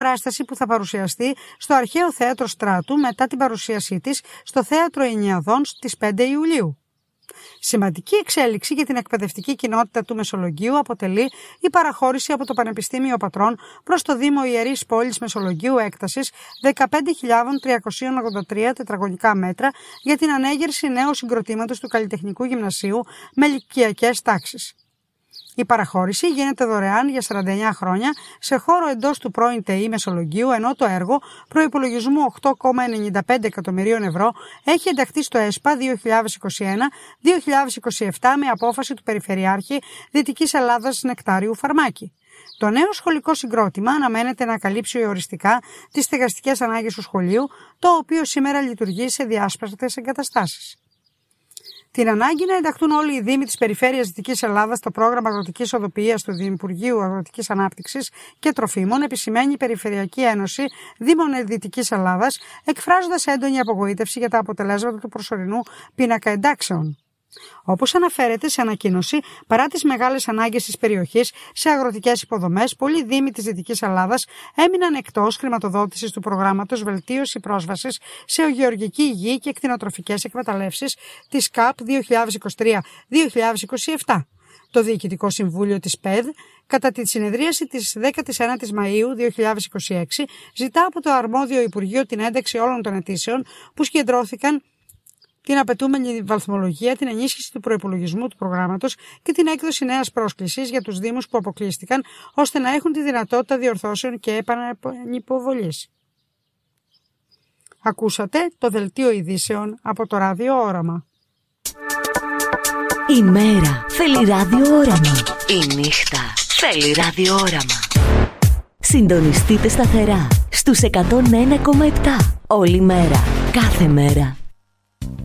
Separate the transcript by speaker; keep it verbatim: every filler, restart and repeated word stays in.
Speaker 1: παράσταση που θα παρουσιαστεί στο Αρχαίο Θέατρο Στράτου μετά την παρουσίασή της στο Θέατρο Ενιαδών στις πέντε Ιουλίου. Σημαντική εξέλιξη για την εκπαιδευτική κοινότητα του Μεσολογγίου αποτελεί η παραχώρηση από το Πανεπιστήμιο Πατρών προς το Δήμο Ιερής Πόλης Μεσολογγίου έκτασης δεκαπέντε χιλιάδες τριακόσια ογδόντα τρία τετραγωνικά μέτρα για την ανέγερση νέου συγκροτήματος του Καλλιτεχνικού Γυμνασίου με ηλικιακές τάξεις. Η παραχώρηση γίνεται δωρεάν για σαράντα εννέα χρόνια σε χώρο εντός του πρώην ΤΕΗ Μεσολογγίου, ενώ το έργο προϋπολογισμού οκτώ κόμμα ενενήντα πέντε εκατομμυρίων ευρώ έχει ενταχθεί στο ΕΣΠΑ δύο χιλιάδες είκοσι ένα δύο χιλιάδες είκοσι επτά με απόφαση του Περιφερειάρχη Δυτικής Ελλάδας Νεκτάριου Φαρμάκη. Το νέο σχολικό συγκρότημα αναμένεται να καλύψει οριστικά τις στεγαστικές ανάγκες του σχολείου, το οποίο σήμερα λειτουργεί σε διάσπαρτες εγκαταστάσεις. Την ανάγκη να ενταχθούν όλοι οι Δήμοι της Περιφέρειας Δυτικής Ελλάδας στο πρόγραμμα Αγροτικής Οδοποιίας του Διυπουργείου Αγροτικής Ανάπτυξης και Τροφίμων επισημαίνει η Περιφερειακή Ένωση Δήμων Δυτικής Ελλάδας, εκφράζοντας έντονη απογοήτευση για τα αποτελέσματα του προσωρινού πίνακα εντάξεων. Όπως αναφέρεται σε ανακοίνωση, παρά τις μεγάλες ανάγκες της περιοχής σε αγροτικές υποδομές, πολλοί δήμοι της Δυτικής Ελλάδας έμειναν εκτός χρηματοδότησης του προγράμματος Βελτίωση πρόσβασης σε γεωργική υγεία και κτηνοτροφικές εκμεταλλεύσεις της ΚΑΠ δύο χιλιάδες είκοσι τρία δύο χιλιάδες είκοσι επτά. Το Διοικητικό Συμβούλιο της ΠΕΔ, κατά τη συνεδρίαση της δέκατης ένατης Μαΐου δύο χιλιάδες είκοσι έξι, ζητά από το αρμόδιο Υπουργείο την ένταξη όλων των αιτήσεων που συγκεντρώθηκαν την απαιτούμενη βαθμολογία, την ενίσχυση του προϋπολογισμού του προγράμματος και την έκδοση νέας πρόσκλησης για τους Δήμους που αποκλείστηκαν, ώστε να έχουν τη δυνατότητα διορθώσεων και επανυποβολής. Ακούσατε το δελτίο ειδήσεων από το Ράδιο Όραμα.
Speaker 2: Η μέρα θέλει ράδιο όραμα. Η νύχτα θέλει ράδιο όραμα. Συντονιστείτε σταθερά στους εκατόν ένα κόμμα επτά όλη μέρα, κάθε μέρα.